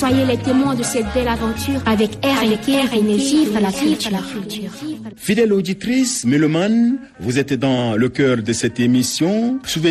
Soyez les témoins de cette belle aventure avec air et énergie la culture. Fidèle auditrice, mélomane, vous êtes dans le cœur de cette émission.